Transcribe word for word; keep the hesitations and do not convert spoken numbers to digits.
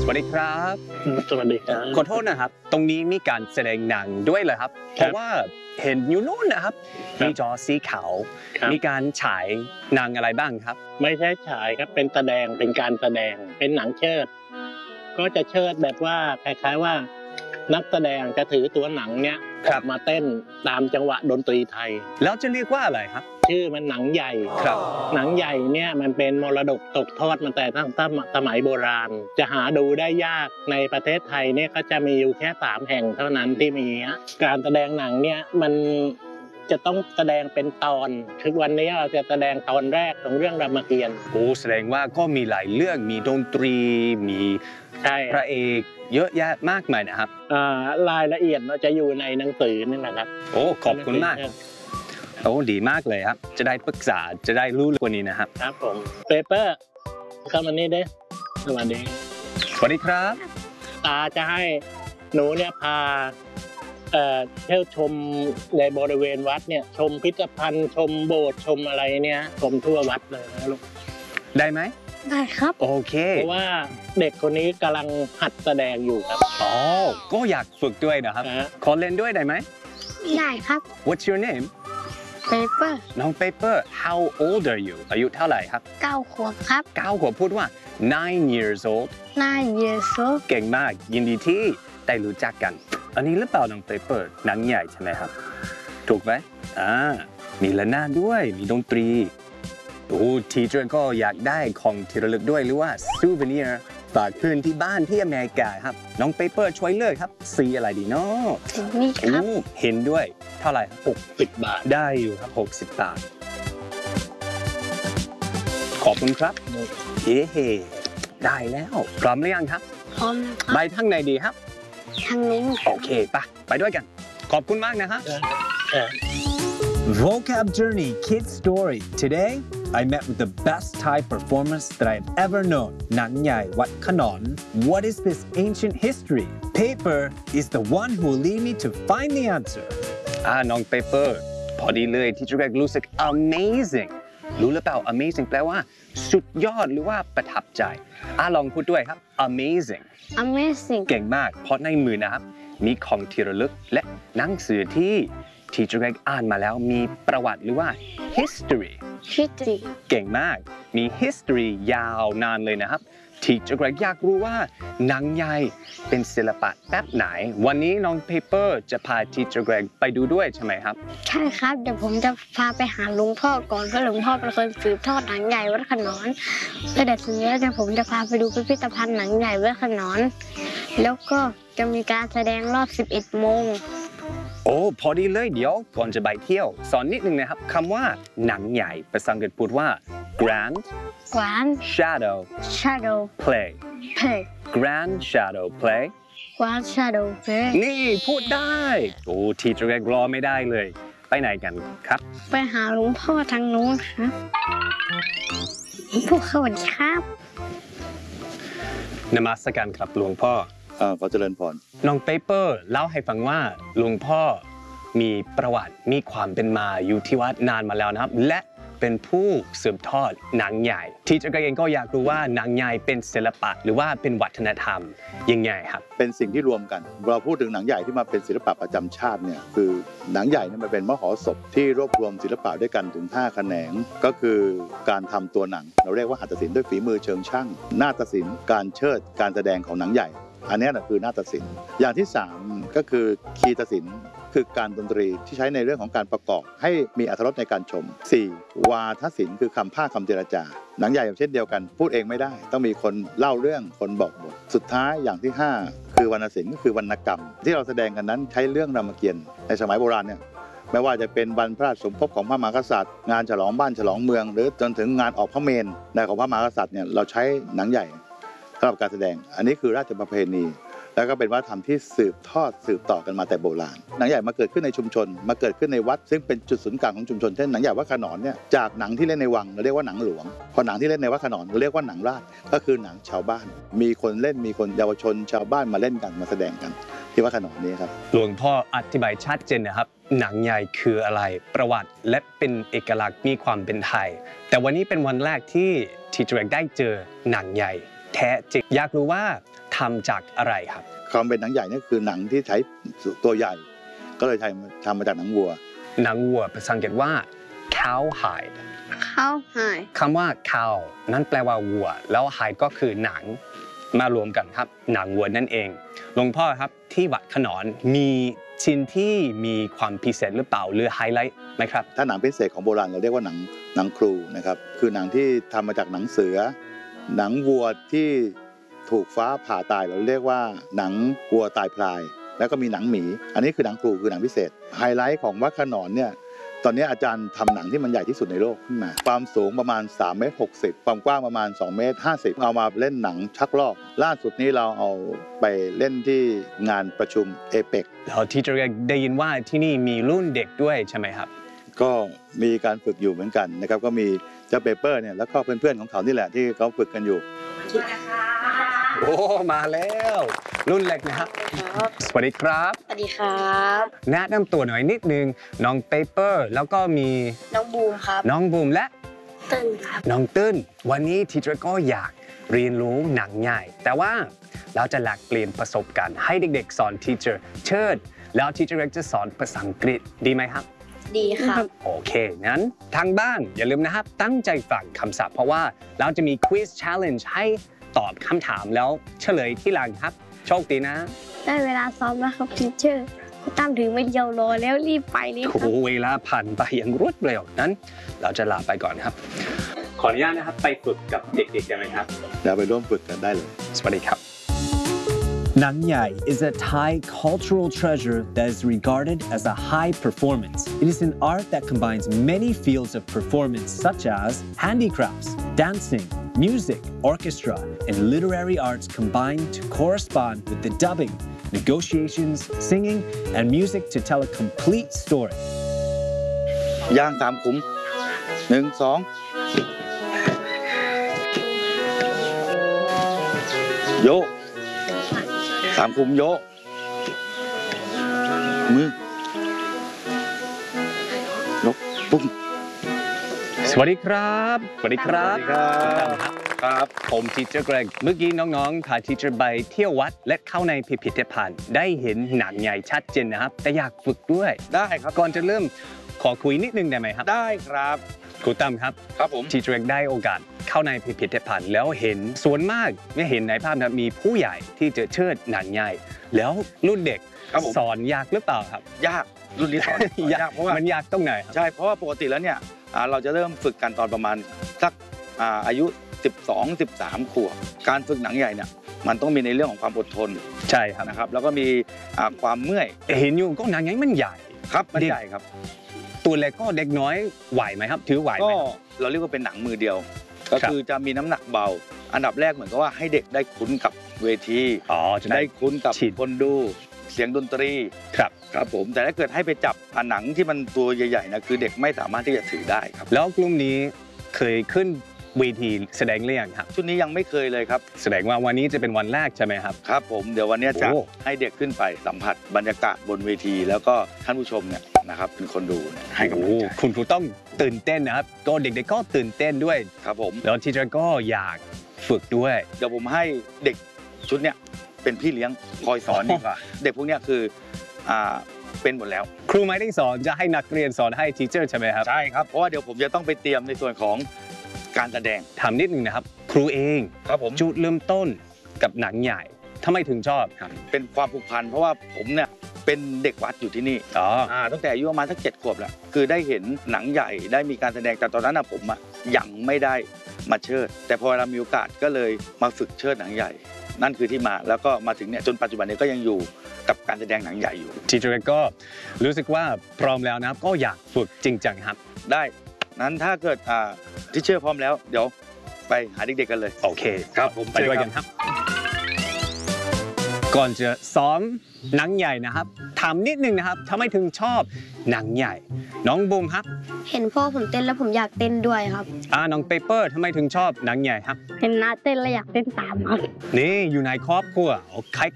สวัสดีครับสวัสดีครับขอโทษนะครับตรงนี้มีการแสดงหนังด้วยเหรอครับเพราะว่าเห็นอยู่นู่นนะครับมีจอสีขาวมีการฉายหนังอะไรบ้างครับไม่ใช่ฉายครับเป็นแสดงเป็นการแสดงเป็นหนังเชิดก็จะเชิดแบบว่าคล้ายๆว่านักแสดงจะถือตัวหนังเนี้ยออกมาเต้นตามจังหวะดนตรีไทยแล้วจะเรียกว่าอะไรครับชื่อมันหนังใหญ่ครับหนังใหญ่เนี่ยมันเป็นมรดกตกทอดมาแต่ตั้งแต่สมัยโบราณจะหาดูได้ยากในประเทศไทยเนี่ยก็จะมีอยู่แค่สามแห่งเท่านั้นที่มีการแสดงหนังเนี่ยมันจะต้องแสดงเป็นตอนทุกวันนี้เราจะแสดงตอนแรกของเรื่องรามเกียรติ์โอ้แสดงว่าก็มีหลายเรื่องมีดนตรีมีพระเอกเยอะแยะมากมายนะครับรายละเอียดเราจะอยู่ในหนังสือนี่แหละครับโอ้ขอบคุณมากโอ้ดีมากเลยครับจะได้ปรึกษาจะได้รู้กว่านี้นะครับครับผมเปเปอร์เข้ามานี่เด้สวัสดีสวัสดีครับตาจะให้หนูเนี่ยพาเอ่อเที่ยวชมในบริเวณวัดเนี่ยชมพิพิธภัณฑ์ชมโบสถ์ชมอะไรเนี่ยชมทั่ววัดเลยนะลูกได้ไหมได้ครับโอเคเพราะว่าเด็กคนนี้กำลังหัดแสดงอยู่ครับอ๋อก็อยากฝึกด้วยนะครับขอเล่นด้วยได้ไหมได้ครับ What's your name Paper น้อง Paper How old are you อายุเท่าไหร่ครับเก้าขวบครับเก้าขวบพูดว่า nine years old nine years old เก่งมากยินดีที่ได้รู้จักกันอันนี้หรือเปล่าน้อง Paper หนังใหญ่ใช่ไหมครับถูกไหมอ่ามีระนาดด้วยมีดนตรีโอ้ทีเจอร์ก็อยากได้ของที่ระลึกด้วยหรือว่า souvenir ฝากเพื่อนที่บ้านที่อเมริกาครับน้อง Paper ช่วยเลือกครับสีอะไรดีเนาะสีนี้ครับเห็นด้วยเท่าไหร่หกสิบบาทได้อยู่ครับหกสิบบาทขอบคุณครับเย้ได้แล้วพร้อมหรือยังครับพร้อมครับไปทางไหนดีครับทางนี้โอเคไปไปด้วยกันขอบคุณมากนะครับ Vocab Journey Kids Story Today I met with the best Thai performers that I've ever known หนังใหญ่วัดขนอน What is this ancient history? Paper is the one who will lead me to find the answer อ่าน้อง Paper พอดีเลยที่จะเรียกรู้สึก amazing รู้หรือเปล่า amazing แปลว่าสุดยอดหรือว่าประทับใจอ่าลองพูดด้วยครับ amazing amazing เก่งมากเพราะในมือนะครับมีของที่ระลึกและหนังสือที่ทีเจอร์เกรกอ่านมาแล้วมีประวัติหรือว่า history history เก่งมากมี history ยาวนานเลยนะครับทีเจอร์เกรกอยากรู้ว่าหนังใหญ่เป็นศิลปะแบบไหนวันนี้น้อง Paper จะพาทีเจอร์เกรกไปดูด้วยใช่ไหมครับใช่ครับเดี๋ยวผมจะพาไปหาหลวงพ่อก่อนเพราะหลวงพ่อเป็นคนสืบทอดหนังใหญ่วัดขนอนแล้วเดี๋ยวทีนี้เดี๋ยวผมจะพาไปดูพิพิธภัณฑ์หนังใหญ่วัดขนอนแล้วก็จะมีการแสดงรอบสิบเอ็ดโมงโอ้พอดีเลยเดี๋ยวก่อนจะไปเที่ยวสอนนิดนึงนะครับคำว่าหนังใหญ่ภาษาอังกฤษพูดว่า grand grand shadow shadow play play grand shadow play grand shadow play นี่พูดได้โอ้ทีเจอร์เกรกรอไม่ได้เลยไปไหนกันครับไปหาหลวงพ่อทางนู้นครับพวกเขาสวัสดีครับนมัสการครับหลวงพ่ออ่าขอเจริญพรน้องเปเปอร์เล่าให้ฟังว่าหลวงพ่อมีประวัติมีความเป็นมาอยู่ที่วัดนานมาแล้วนะครับและเป็นผู้สืบทอดหนังใหญ่ที่เจ้าเองก็อยากรู้ว่าหนังใหญ่เป็นศิลปะหรือว่าเป็นวัฒนธรรมยังไงครับเป็นสิ่งที่รวมกันเราพูดถึงหนังใหญ่ที่มาเป็นศิลปะประจำชาติเนี่ยคือหนังใหญ่เนี่ยมันเป็นมหรสพที่รวบรวมศิลปะด้วยกันถึงห้าแขนงก็คือการทำตัวหนังเราเรียกว่าหัตถศิลป์ด้วยฝีมือเชิงช่างนาฏศิลป์การเชิดการแสดงของหนังใหญ่อันนี้นะคือนาฏศิลป์อย่างที่สามก็คือคีตศิลป์คือการดนตรีที่ใช้ในเรื่องของการประกอบให้มีอรรถรสในการชมสี่วาทศิลป์คือคำภาคคำเจรจาหนังใหญ่เช่นเดียวกันพูดเองไม่ได้ต้องมีคนเล่าเรื่องคนบอกบทสุดท้ายอย่างที่ห้าคือวรรณศิลป์ก็คือวรรณกรรมที่เราแสดงกันนั้นใช้เรื่องรามเกียรติ์ในสมัยโบราณเนี่ยไม่ว่าจะเป็นวันพระราชสมภพของพระมหากษัตริย์งานฉลองบ้านฉลองเมืองหรือจนถึงงานออกพระเมรุในของพระมหากษัตริย์เนี่ยเราใช้หนังใหญ่สำหรับการแสดงอันนี้คือราชประเพณีแล้วก็เป็นวัฒนธรรมที่สืบทอดสืบต่อกันมาแต่โบราณหนังใหญ่มาเกิดขึ้นในชุมชนมาเกิดขึ้นในวัดซึ่งเป็นจุดศูนย์กลางของชุมชนเช่นหนังใหญ่วัดขนอนเนี่ยจากหนังที่เล่นในวังเราเรียกว่าหนังหลวงพอหนังที่เล่นในวัดขนอนเราเรียกว่าหนังราชก็คือหนังชาวบ้านมีคนเล่นมีคนเยาวชนชาวบ้านมาเล่นกันมาแสดงกันที่วัดขนอนนี้ครับหลวงพ่ออธิบายชัดเจนนะครับหนังใหญ่คืออะไรประวัติและเป็นเอกลักษณ์มีความเป็นไทยแต่วันนี้เป็นวันแรกที่ทีเจอร์ได้เจอหนังใหญ่แท้จริงอยากรู้ว่าทำจากอะไรครับความเป็นหนังใหญ่นี่คือหนังที่ใช้ตัวใหญ่ก็เลยทำมาจากหนังวัวหนังวัวภาษาอังกฤษว่า cowhide cowhide คำว่า cow นั้นแปลว่าวัวแล้ว hide ก็คือหนังมารวมกันครับหนังวัวนั่นเองหลวงพ่อครับที่วัดขนอนมีชิ้นที่มีความพิเศษหรือเปล่าหรือไฮไลท์ไหมครับถ้าหนังพิเศษของโบราณเราเรียกว่าหนังหนังครูนะครับคือหนังที่ทำมาจากหนังเสือหนังวัวที่ถูกฟ้าผ่าตายเราเรียกว่าหนังวัวตายพลายแล้วก็มีหนังหมีอันนี้คือหนังครูคือหนังพิเศษไฮไลท์ของวัดขนอนเนี่ยตอนนี้อาจารย์ทำหนังที่มันใหญ่ที่สุดในโลกขึ้นมาความสูงประมาณสามเมตรหกสิบความกว้างประมาณสองเมตรห้าสิบเอามาเล่นหนังชักลอกล่าสุดนี้เราเอาไปเล่นที่งานประชุมเอเปกแล้วที่จะได้ยินว่าที่นี่มีรุ่นเด็กด้วยใช่ไหมครับก็มีการฝึกอยู่เหมือนกันนะครับก็มีเจ้าเปเปอร์เนี่ยแล้วก็เพื่อนๆของเขานี่แหละที่เขาฝึกกันอยู่โอ้มาแล้วรุ่นเล็กนะครับสวัสดีครับสวัสดีครับแนะนำตัวหน่อยนิดนึงน้องเปเปอร์แล้วก็มีน้องบูมครับน้องบูมและตึ้นครับน้องตึ้นวันนี้ทีเจอร์ก็อยากเรียนรู้หนังใหญ่แต่ว่าเราจะแลกเปลี่ยนประสบการณ์ให้เด็กๆสอนทีเจอร์เชิดแล้วทีเจอร์จะสอนภาษาอังกฤษดีไหมครับดีครับโอเคงั้นทางบ้านอย่าลืมนะครับตั้งใจฟังคำศัพท์เพราะว่าเราจะมี quiz challenge ให้ตอบคำถามแล้วเฉลยที่หลังครับโชคดีนะได้เวลาซ้อมแล้วครับทีเชอร์คุณตั้มถึงไม่เดียวรอแล้วรีบไปเลยครับโอ้เวลาผ่านไปอย่างรวดเร็วนั้นเราจะลาไปก่อนครับขออนุญาตนะครับไปฝึกกับเด็กๆกันไหมครับเดี๋ยวไปร่วมฝึกกันได้เลยสวัสดีครับ Nang Yai is a Thai cultural treasure that is regarded as a high performance. It is an art that combines many fields of performance such as handicrafts, dancing, music, orchestra, and literary arts combined to correspond with the dubbing, negotiations, singing, and music to tell a complete story. ย่างสามขุมหนึ่งสองโยสามคุมโยมือยกปุ้งสวัสดีครับสวัสดีครับครับผมทีเจอร์เกรกเมื่อกี้น้องๆพาทีเจอร์ไปเที่ยววัดและเข้าในพิพิธภัณฑ์ได้เห็นหนังใหญ่ชัดเจนนะครับแต่อยากฝึกด้วยได้ครับก่อนจะเริ่มขอคุยนิดนึงได้ไหมครับได้ครับครูตั้มครับครับผมทีเจอร์ได้โอกาสเข้าในพิพิธภัณฑ์แล้วเห็นส่วนมากไม่เห็นในภาพนะมีผู้ใหญ่ที่จะเชิดหนังใหญ่แล้วรุ่นเด็กสอนยากหรือเปล่าครับยากรุ่นนี้สอนยากเพราะว่ามันยากตรงไหนใช่เพราะว่าปกติแล้วเนี่ยเราจะเริ่มฝึกกันตอนประมาณสักอายุสิบสอง สิบสามขวบการฝึกหนังใหญ่เนี่ยมันต้องมีในเรื่องของความอดทนใช่ครับนะครับแล้วก็มีความเมื่อยเห็นอยู่ก็หนังใหญ่มันใหญ่ครับมันใหญ่ครับตัวเล็กก็เด็กน้อยไหวไหมครับถือไหวไหมก็เราเรียกว่าเป็นหนังมือเดียวก็คือจะมีน้ำหนักเบาอันดับแรกเหมือนกับว่าให้เด็กได้คุ้นกับเวทีอ๋อจะได้คุ้นกับคนดูเสียงดนตรีครับครับผมแต่ถ้าเกิดให้ไปจับหนังที่มันตัวใหญ่ๆนะคือเด็กไม่สามารถที่จะถือได้ครับแล้วกลุ่มนี้เคยขึ้นเวทีแสดงเรื่องครับชุดนี้ยังไม่เคยเลยครับแสดงว่าวันนี้จะเป็นวันแรกใช่ไหมครับครับผมเดี๋ยววันนี้จะให้เด็กขึ้นไปสัมผัสบรรยากาศบนเวทีแล้วก็ท่านผู้ชมเนี่ยนะครับเป็นคนดูให้กำลังใจคุณครูต้องตื่นเต้นนะครับก็เด็กๆก็ตื่นเต้นด้วยครับผมแล้วทีเจอร์ก็อยากฝึกด้วยเดี๋ยวผมให้เด็กชุดเนี้ยเป็นพี่เลี้ยงคอยสอนดีกว่าเด็กพวกนี้คืออ่าเป็นหมดแล้วครูไม่ได้สอนจะให้นักเรียนสอนให้ทีเจอร์ใช่ไหมครับใช่ครับเพราะว่าเดี๋ยวผมจะต้องไปเตรียมในส่วนของการแสดงถามนิดนึงนะครับครูเองครับผมจุดเริ่มต้นกับหนังใหญ่ทำไมถึงชอบครับเป็นความผูกพันเพราะว่าผมเนี่ยเป็นเด็กวัดอยู่ที่นี่อ๋อตั้งแต่อายุประมาณสักเจ็ดขวบแล้วคือได้เห็นหนังใหญ่ได้มีการแสดงแต่ตอนนั้นผมอ่ะยังไม่ได้มาเชิดแต่พอเรามีโอกาสก็เลยมาฝึกเชิดหนังใหญ่นั่นคือที่มาแล้วก็มาถึงเนี่ยจนปัจจุบันนี้ก็ยังอยู่กับการแสดงหนังใหญ่อยู่ทีเจอร์ก็รู้สึกว่าพร้อมแล้วนะครับก็อยากฝึกจริงจังครับได้นั้นถ้าเกิดอ่าทีเชอร์พร้อมแล้วเดี๋ยวไปหาเด็กๆกันเลยโอเคครับผมไปด้วยกันครับก่อนจะซ้อมหนังใหญ่นะครับถามนิดนึงนะครับทำไมถึงชอบหนังใหญ่น้องบูมครับเห็นพ่อผมเต้นแล้วผมอยากเต้นด้วยครับอ่าน้องเปเปอร์ทำไมถึงชอบหนังใหญ่ครับเห็นน้าเต้นแล้วอยากเต้นตามครับนี่อยู่ในครอบครัวใคร